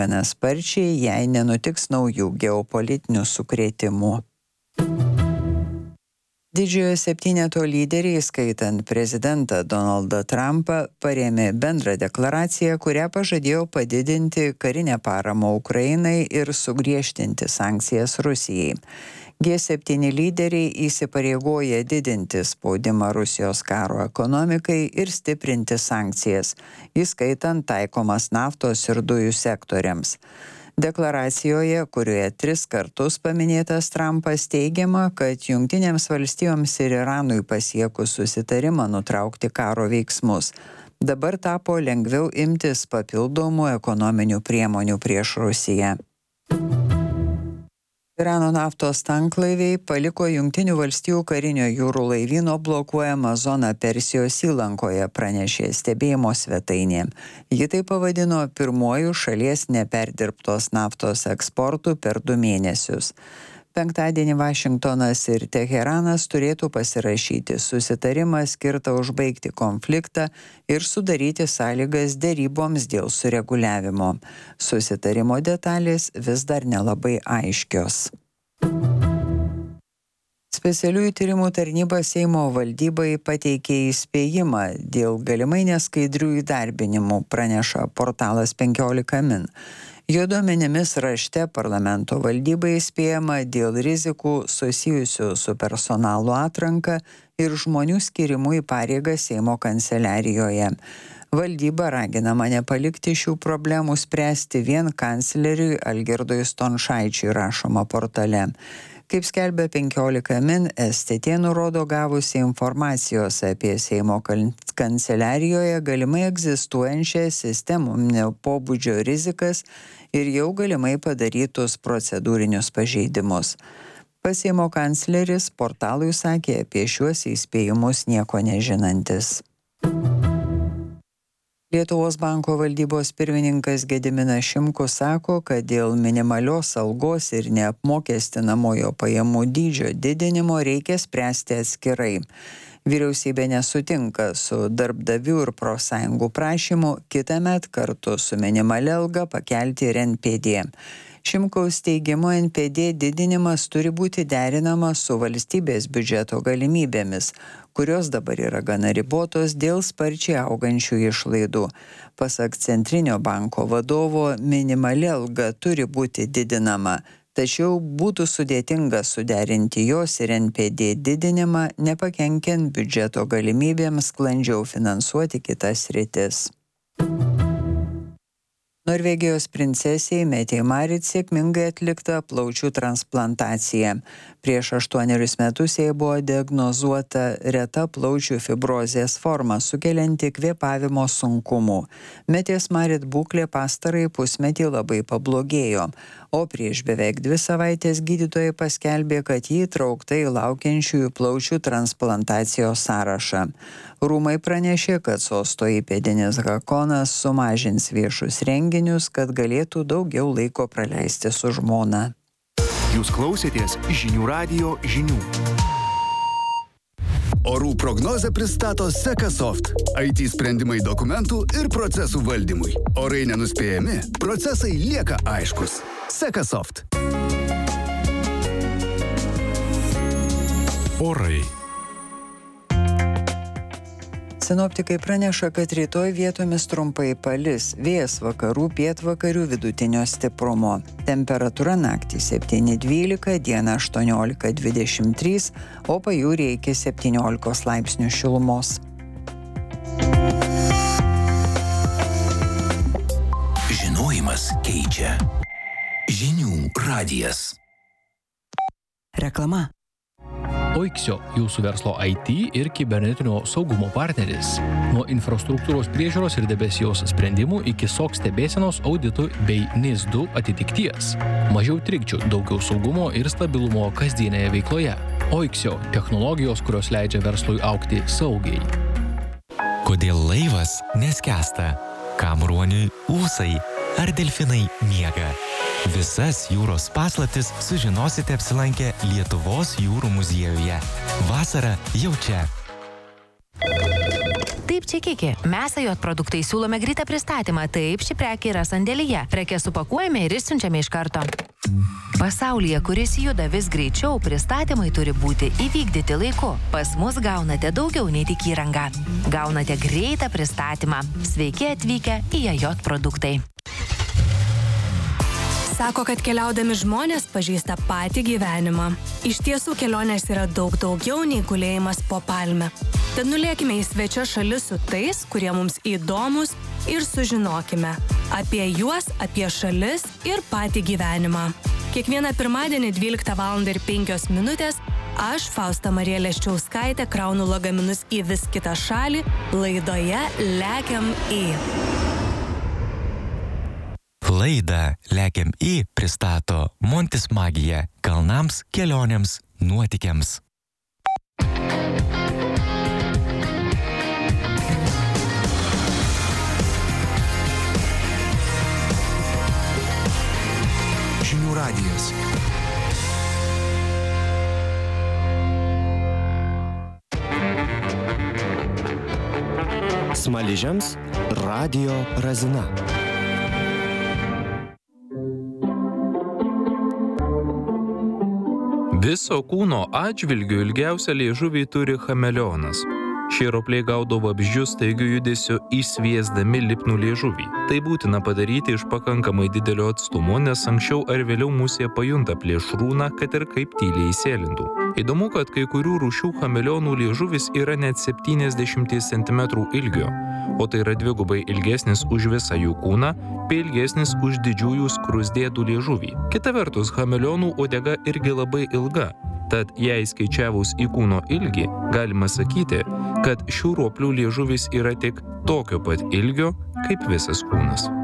gana sparčiai, jei nenutiks naujų geopolitinių sukrėtimų. Didžiojo septyneto lyderiai, skaitant prezidentą Donaldą Trumpą, parėmė bendrą deklaraciją, kuria pažadėjo padidinti karinę paramą Ukrainai ir sugriežtinti sankcijas Rusijai. G7 lyderiai įsipareigoja didinti spaudimą Rusijos karo ekonomikai ir stiprinti sankcijas, įskaitant taikomas naftos ir dujų sektoriams. Deklaracijoje, kurioje 3 kartus paminėtas Trumpas, teigiama, kad Jungtinėms valstijoms ir Iranui pasiekus susitarimą nutraukti karo veiksmus, dabar tapo lengviau imtis papildomų ekonominių priemonių prieš Rusiją. Irano naftos tanklaiviai paliko Jungtinių valstijų karinio jūrų laivyno blokuojamą zoną Persijos įlankoje, pranešė stebėjimo svetainė. Ji tai pavadino pirmuoju šalies neperdirbtos naftos eksportu per 2 mėnesius. Penktadienį Vašingtonas ir Teheranas turėtų pasirašyti susitarimą skirtą užbaigti konfliktą ir sudaryti sąlygas deryboms dėl sureguliavimo. Susitarimo detalės vis dar nelabai aiškios. Specialiųjų tyrimų tarnyba Seimo valdybai pateikė įspėjimą dėl galimai neskaidrių įdarbinimų, praneša portalas 15 min. Jo duomenimis rašte parlamento valdybai įspėjama dėl rizikų susijusių su personalo atranka ir žmonių skirimu į pareigą Seimo kanceliarijoje. Valdyba raginama nepalikti šių problemų spręsti vien kancleriui Algirdui Stončaičiui, rašoma portale. Kaip skelbia 15 min, STT nurodo gavusi informacijos apie Seimo kanceliarijoje galimai egzistuojančią sisteminio pobūdžio rizikas ir jau galimai padarytus procedūrinius pažeidimus. Pats Seimo kancleris portalui sakė apie šiuos įspėjimus nieko nežinantis. Lietuvos banko valdybos pirmininkas Gediminas Šimkus sako, kad dėl minimalios algos ir neapmokestinamojo pajamų dydžio didinimo reikia spręsti atskirai. Vyriausybė nesutinka su darbdavių ir profsąjungų prašymu kitąmet kartu su minimali alga pakelti ir NPD. Šimkaus teigimu, NPD didinimas turi būti derinamas su valstybės biudžeto galimybėmis, kurios dabar yra gana ribotos dėl sparčiai augančių išlaidų. Pasak Centrinio banko vadovo, minimali alga turi būti didinama, tačiau būtų sudėtinga suderinti jos ir NPD didinimą, nepakenkiant biudžeto galimybėms sklandžiau finansuoti kitas sritis. Norvegijos princesei Metei Marit sėkmingai atlikta plaučių transplantacija. Prieš 8 metus jai buvo diagnozuota reta plaučių fibrozės forma, sukelianti kvėpavimo sunkumų. Metės Marit būklė pastarąjį pusmetį labai pablogėjo, o prieš beveik 2 savaitės gydytojai paskelbė, kad ji įtraukta į laukiančiųjų plaučių transplantacijos sąrašą. Rūmai pranešė, kad sosto įpėdinis Hakonas sumažins viešus renginius, kad galėtų daugiau laiko praleisti su žmona. Jūs klausėtės Žinių radijo žinių. Orų prognozę pristato Sekasoft. IT sprendimai dokumentų ir procesų valdymui. Orai nenuspėjami, procesai lieka aiškus. Sekasoft. Orai. Sinoptikai praneša, kad rytoj vietomis trumpai palis, vėjas vakarų pietvakarių vidutinio stiprumo. Temperatūra naktį 7-12, dieną 18-23, o pajūryje iki 17 laipsnių šilumos. Žinojimas keičia. Žinių radijas. Reklama. Oiksio, jūsų verslo IT ir kibernetinio saugumo partneris. Nuo infrastruktūros priežiūros ir debesijos sprendimų iki SOC stebėsenos, auditų bei NIS2 atitikties. Mažiau trikdžių, daugiau saugumo ir stabilumo kasdienėje veikloje. Oiksio – technologijos, kurios leidžia verslui augti saugiai. Kodėl laivas neskęsta? Kam ruoniui ūsai? Ar delfinai miega? Visas jūros paslaptis sužinosite apsilankę Lietuvos jūrų muziejuje. Vasara jau čia. Taip Čikiki. Mes AJ produktai siūlome greitą pristatymą, taip ši prekė yra sandėlyje. Prekės supakuojame ir išsiunčiame iš karto. Pasaulyje, kuris juda vis greičiau, pristatymai turi būti įvykdyti laiku. Pas mus gaunate daugiau nei tik įrangą. Gaunate greitą pristatymą. Sveiki atvykę į AJ produktai. Sako, kad keliaudami žmonės pažįsta patį gyvenimą. Iš tiesų kelionės yra daug daugiau nei gulėjimas po palme. Tad nulėkime į svečio šalis su tais, kurie mums įdomus ir sužinokime apie juos, apie šalis ir patį gyvenimą. Kiekvieną pirmadienį 12:05 aš, Fausta Marija Leščiauskaitė, kraunu lagaminus į vis kitą šalį laidoje Lekiam į. Laidą Lekiam į pristato Montis Magija kalnams, kelionėms, nuotykiams. Žinių radijas. Smaližiams Radio Razina. Viso kūno atžvilgiu ilgiausią liežuvį turi chameleonas. Šie ropliai gaudo vabzdžius staigiu judesiu įsviesdami lipnų liežuvį. Tai būtina padaryti iš pakankamai didelio atstumo, nes anksčiau ar vėliau musė pajunta plėšrūną, kad ir kaip tyliai įsėlintų. Įdomu, kad kai kurių rūšių chameleonų liežuvis yra net 70 cm ilgio, o tai yra dvigubai ilgesnis už visą jų kūną, bei ilgesnis už didžiųjų skruzdėdų liežuvį. Kita vertus, chameleonų uodega irgi labai ilga. Tad jei skaičiavus į kūno ilgį, galima sakyti, kad šių roplių liežuvis yra tik tokio pat ilgio kaip visas kūnas.